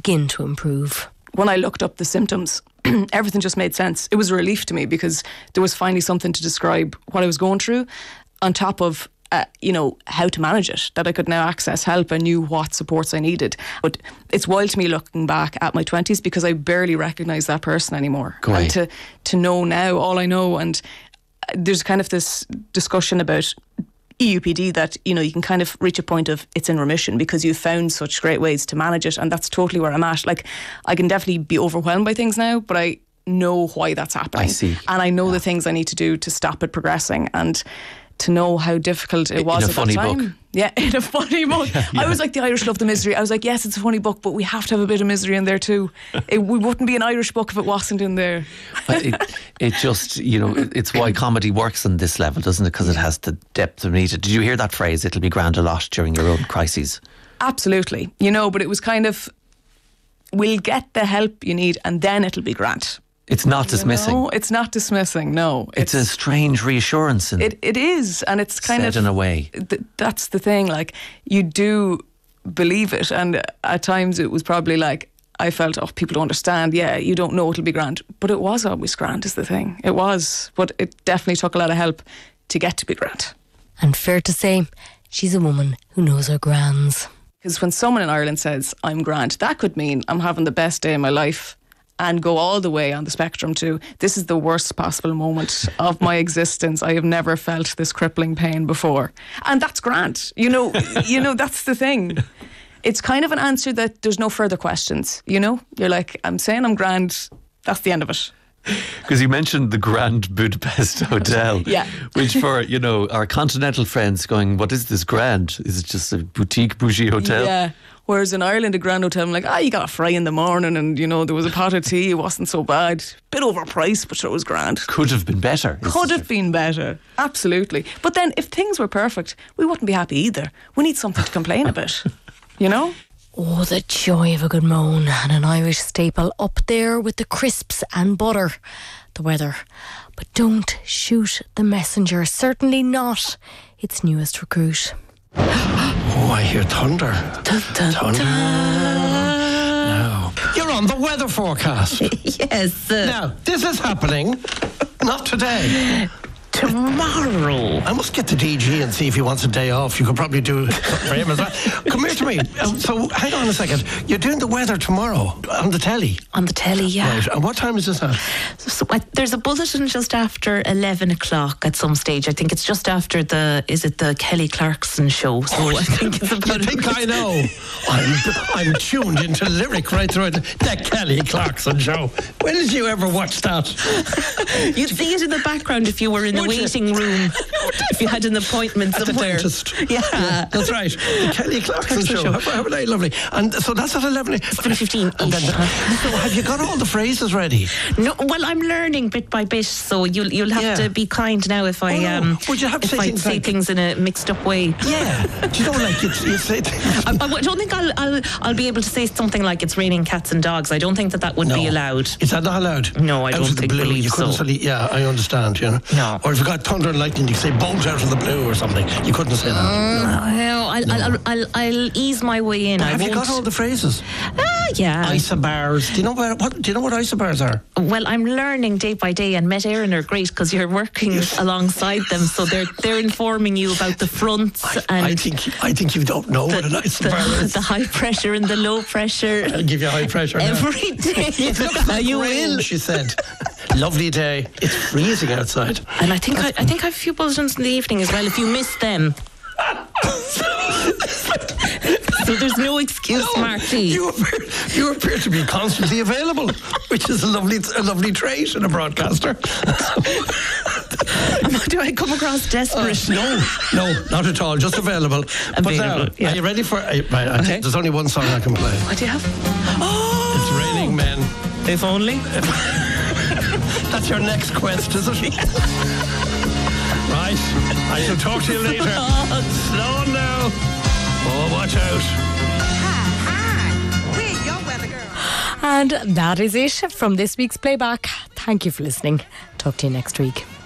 begin to improve. When I looked up the symptoms, everything just made sense. It was a relief to me because there was finally something to describe what I was going through, on top of how to manage it, that I could now access help. I knew what supports I needed. But it's wild to me looking back at my 20s because I barely recognise that person anymore. And to know now all I know, and there's kind of this discussion about EUPD that, you can kind of reach a point of it's in remission because you've found such great ways to manage it, and that's totally where I'm at. Like, I can definitely be overwhelmed by things now, but I know why that's happening. I see. And I know the things I need to do to stop it progressing, and to know how difficult it was in a at funny that time. book. Yeah, in a funny book. Yeah. I was like, the Irish love the misery. I was like, yes, it's a funny book, but we have to have a bit of misery in there too. We wouldn't be an Irish book if it wasn't in there. It just, it's why comedy works on this level, doesn't it? Because it has the depth of need. Did you hear that phrase, it'll be grand a lot during your own crises? Absolutely. But it was kind of, we'll get the help you need and then it'll be grand. It's not dismissing. No, it's not dismissing, no. It's a strange reassurance. It is, and it's kind of... said in a way. That's the thing, like, you do believe it, and at times it was probably like, I felt, people don't understand, you don't know it'll be grand. But it was always grand is the thing. It was, but it definitely took a lot of help to get to be grand. And fair to say, she's a woman who knows her grands. Because when someone in Ireland says, I'm grand, that could mean I'm having the best day of my life, and go all the way on the spectrum to, this is the worst possible moment of my existence. I have never felt this crippling pain before. And that's grand. That's the thing. It's kind of an answer that there's no further questions, You're like, I'm saying I'm grand, that's the end of it. Because you mentioned the Grand Budapest Hotel. Yeah. Which for, our continental friends going, what is this grand? Is it just a boutique bougie hotel? Yeah. Whereas in Ireland, a grand hotel, I'm like, you got a fry in the morning and, there was a pot of tea, it wasn't so bad. Bit overpriced, but it was grand. Could have been better. Could have been better, absolutely. But then if things were perfect, we wouldn't be happy either. We need something to complain about, Oh, the joy of a good moan, and an Irish staple up there with the crisps and butter. The weather. But don't shoot the messenger, certainly not its newest recruit. Oh, I hear thunder. Dun, dun, Thunder. No. You're on the weather forecast. Yes. Now, this is happening. Not today. Tomorrow. I must get the DG and see if he wants a day off. You could probably do something for him as well. Come here to me. So, hang on a second. You're doing the weather tomorrow on the telly? On the telly, yeah. Right. And what time is this at? So, there's a bulletin just after 11 o'clock at some stage. I think it's just after the Kelly Clarkson show. So I think it's about... You think I know? I'm tuned into lyric right through it. The Kelly Clarkson show. When did you ever watch that? You'd see it in the background if you were in the waiting room. If you had an appointment at somewhere. The dentist. Yeah. That's right. The Kelly Clarkson show. How lovely. And so that's at 11. It's 15. And then, so have you got all the phrases ready? No. Well, I'm learning bit by bit, so you'll have to be kind now if I Would you have to say things in a mixed up way. Yeah. Do you know, like you say I don't think I'll be able to say something like it's raining cats and dogs. I don't think that would be allowed. Is that not allowed? No, I don't believe so. Yeah, I understand. No. Or if you got thunder and lightning, you could say bolt out of the blue or something. You couldn't say that. I'll ease my way in. Have you got all the phrases? Yeah. Isobars. Do you know what isobars are? Well, I'm learning day by day, and Met Éireann are great because you're working alongside them, so they're informing you about the fronts. I think you don't know what an isobar is. The high pressure and the low pressure. I'll give you high pressure every day. You will, she said. Lovely day. It's freezing outside. And I think I have a few bulletins in the evening as well. If you miss them. So there's no excuse, Marty. You appear to be constantly available, which is a lovely trait in a broadcaster. Do I come across desperate? No, not at all. Just available. But now, are you ready for? Okay. There's only one song I can play. What do you have? It's Raining Men. If only. That's your next quest, is it? Right. I shall talk to you later. Slow on now. Oh, watch out. Hi, we're your weather girl. And that is it from this week's playback. Thank you for listening. Talk to you next week.